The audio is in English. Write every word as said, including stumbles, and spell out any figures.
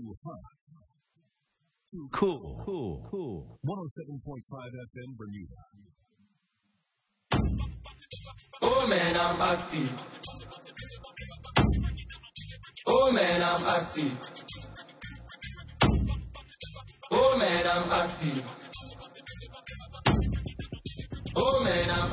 Too hot. Too cool. Cool. Cool. one oh seven point five F M Bermuda. Oh man, I'm active. Oh man, I'm active. Oh man, I'm active. Oh man, I'm